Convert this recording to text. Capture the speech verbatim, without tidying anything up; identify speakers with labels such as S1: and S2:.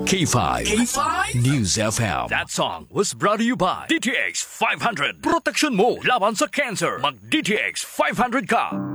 S1: K five.
S2: K five?
S1: News F M.
S3: That song was brought to you by D T X five hundred. Protection mo laban sa cancer. Mag D T X five hundred ka.